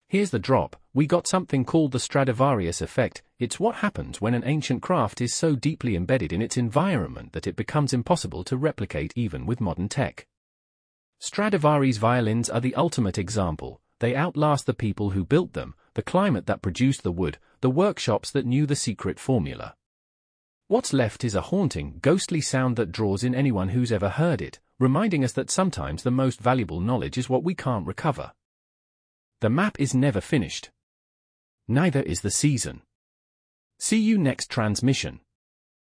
Here's the drop: we got something called the Stradivarius effect. It's what happens when an ancient craft is so deeply embedded in its environment that it becomes impossible to replicate even with modern tech. Stradivari's violins are the ultimate example. They outlast the people who built them, the climate that produced the wood, the workshops that knew the secret formula. What's left is a haunting, ghostly sound that draws in anyone who's ever heard it, reminding us that sometimes the most valuable knowledge is what we can't recover. The map is never finished. Neither is the season. See you next transmission.